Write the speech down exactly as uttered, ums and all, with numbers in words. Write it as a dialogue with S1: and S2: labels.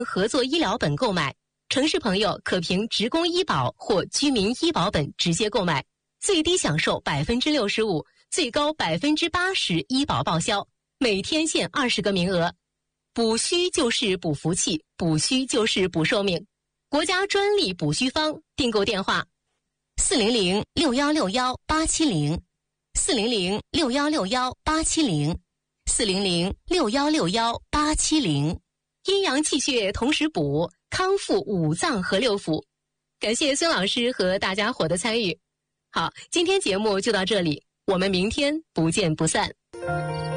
S1: 合作医疗本购买，城市朋友可凭职工医保或居民医保本直接购买，最低享受百分之六十五，最高百分之八十医保报销，每天限二十个名额。补虚就是补福气，补虚就是补寿命。国家专利补虚方，订购电话：四零零六幺六幺八七零，四零零六幺六幺八七零，四零零六幺六幺八七零。阴阳气血同时补，康复五脏和六腑。感谢孙老师和大家伙的参与。好，今天节目就到这里，我们明天不见不散。